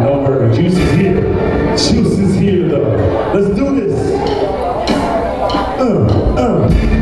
don't worry, Juice is here. Juice is here though. Let's do this.